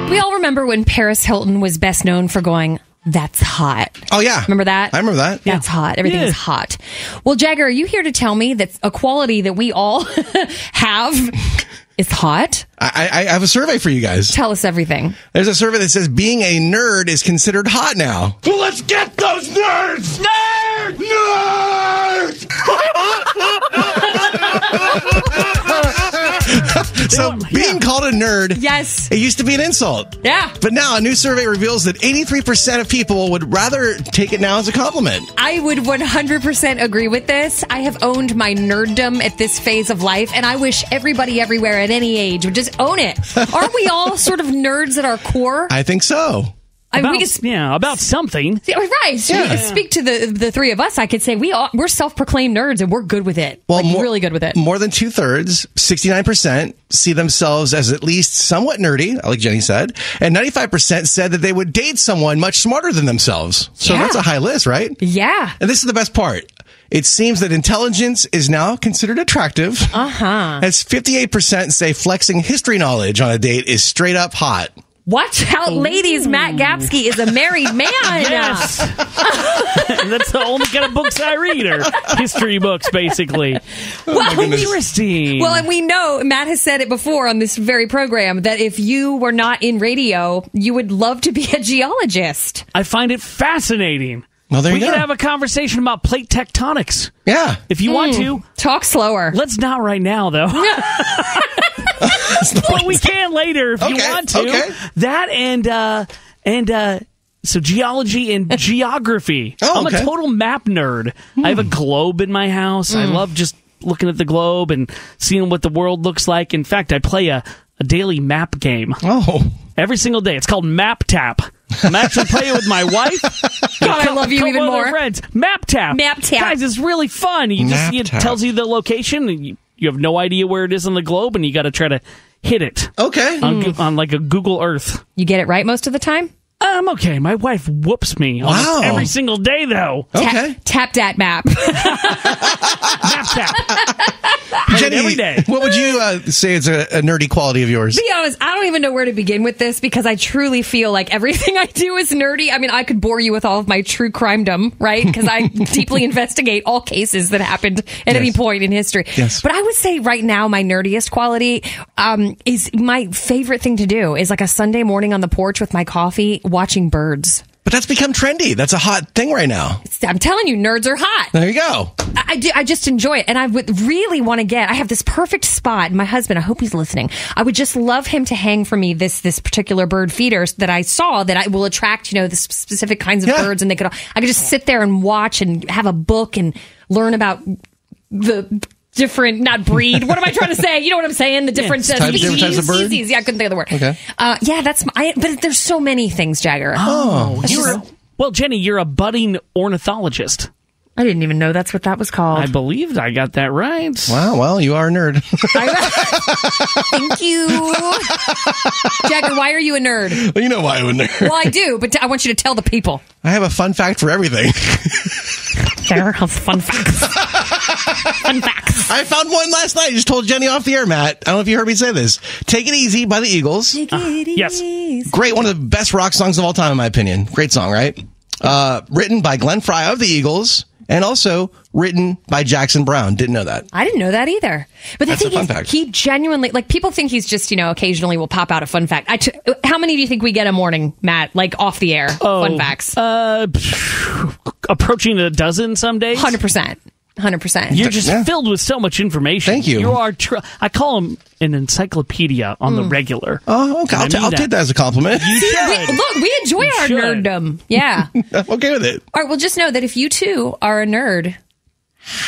We all remember when Paris Hilton was best known for going, "That's hot." Oh, yeah. Remember that? I remember that. That's hot. Everything is hot. Well, Jagger, are you here to tell me that a quality that we all have is hot? I have a survey for you guys. Tell us everything. There's a survey that says being a nerd is considered hot now. Well, let's get those nerds! Nerds! Nerds! So being called a nerd, yes, it used to be an insult. Yeah. But now a new survey reveals that 83% of people would rather take it now as a compliment. I would 100% agree with this. I have owned my nerddom at this phase of life, and I wish everybody everywhere at any age would just own it. Aren't we all sort of nerds at our core? I think so. About something. Right. Speak to the three of us. I could say we're self-proclaimed nerds and we're good with it. Well, really good with it. More than 2/3, 69%, see themselves as at least somewhat nerdy, like Jenny said, and 95% said that they would date someone much smarter than themselves. So that's a high list, right? Yeah. And this is the best part. It seems that intelligence is now considered attractive. As 58% say flexing history knowledge on a date is straight up hot. Watch out, ladies. Matt Gapsky is a married man. Yes. That's the only kind of books I read are history books, basically. Interesting. Well, and we know, Matt has said it before on this very program, that if you were not in radio, you would love to be a geologist. I find it fascinating. Well, there you go. We could have a conversation about plate tectonics. Yeah. If you want to. Talk slower. Let's not right now, though. Well, we can later if you want to. Okay. That and so geology and geography. I'm a total map nerd. I have a globe in my house. I love just looking at the globe and seeing what the world looks like. In fact, I play a daily map game. Every single day. It's called Map Tap. I'm actually playing with my wife. God, I love you even more. Friends. Map Tap. Map Tap. Guys, it's really fun. It tells you the location. And you have no idea where it is on the globe, and you got to try to hit it. Okay. On like a Google Earth. You get it right most of the time? I'm okay. My wife whoops me almost every single day, though. Okay. Tap that map. Map tap. Jenny, every day. What would you say is a nerdy quality of yours? To be honest, I don't even know where to begin with this because I truly feel like everything I do is nerdy. I mean, I could bore you with all of my true crime-dom, right? Because I deeply investigate all cases that happened at any point in history. Yes. But I would say right now my nerdiest quality is my favorite thing to do is like a Sunday morning on the porch with my coffee watching birds. But that's become trendy. That's a hot thing right now. I'm telling you, nerds are hot. There you go. I just enjoy it. And I would really want to I have this perfect spot. My husband, I hope he's listening. I would just love him to hang for me this particular bird feeder that I saw that I will attract, the specific kinds of birds. And I could just sit there and watch and have a book and learn about the different, not breed. What am I trying to say? You know what I'm saying? The different different types of birds. Yeah, I couldn't think of the word. Okay. That's but there's so many things, Jagger. Well, Jenny, you're a budding ornithologist. I didn't even know that's what that was called. I believed I got that right. Wow, well, you are a nerd. Thank you. Jagger, why are you a nerd? Well, you know why I'm a nerd. Well, I do, but I want you to tell the people. I have a fun fact for everything. Jagger has fun facts. Fun facts. I found one last night. I just told Jenny off the air, Matt. I don't know if you heard me say this. Take It Easy by the Eagles. Yes. Great. One of the best rock songs of all time, in my opinion. Great song, right? Written by Glenn Frey of the Eagles. And also written by Jackson Browne. Didn't know that. I didn't know that either. But the thing is, he genuinely, people think he's just, occasionally will pop out a fun fact. How many do you think we get a morning, Matt, off the air? Fun facts. Approaching a dozen some days. 100%. 100%. You're just filled with so much information. Thank you. You are. I call him an encyclopedia on the regular. Oh, okay. I'll take that as a compliment. You should. We enjoy our nerddom. Yeah. I'm okay with it. All right. Well, just know that if you too are a nerd,